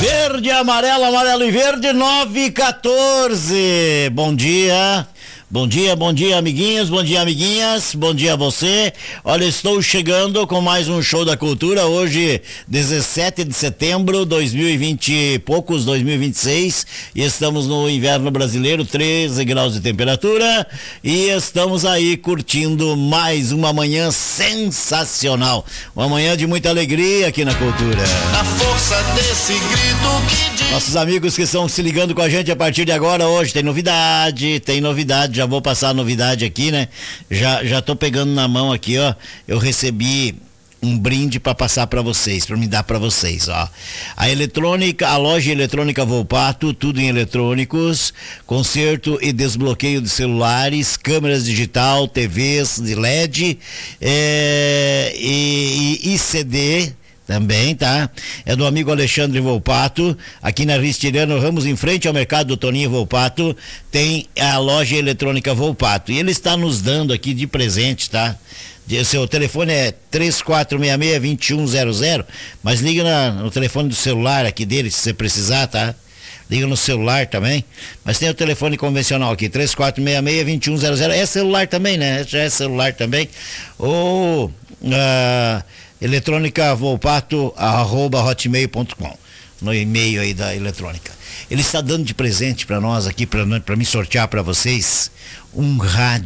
Verde, amarelo, amarelo e verde, 9h14. Bom dia. Bom dia, amiguinhos, bom dia, amiguinhas, bom dia a você. Olha, estou chegando com mais um Show da Cultura, hoje 17 de setembro, 2026, e estamos no inverno brasileiro, 13 graus de temperatura, e estamos aí curtindo mais uma manhã sensacional, uma manhã de muita alegria aqui na Cultura. A força desse grito que diz... Nossos amigos que estão se ligando com a gente a partir de agora, hoje tem novidade, já vou passar a novidade aqui, né? Já tô pegando na mão aqui, ó. Eu recebi um brinde para passar para vocês, para me dar para vocês, ó. A loja eletrônica Volpato, tudo em eletrônicos, conserto e desbloqueio de celulares, câmeras digital, TVs de LED, e CD também, tá? É do amigo Alexandre Volpato, aqui na Ristiriano Ramos, em frente ao mercado do Toninho Volpato, tem a loja eletrônica Volpato, e ele está nos dando aqui de presente, tá? Seu telefone é 3466-2100, mas liga no telefone do celular aqui dele, se você precisar, tá? Liga no celular também, mas tem o telefone convencional aqui, 3466-2100, é celular também, né? Já é celular também, ou eletrônica Volpato @hotmail.com, no e-mail aí da eletrônica. Ele está dando de presente para nós aqui, para me sortear para vocês, um rádio.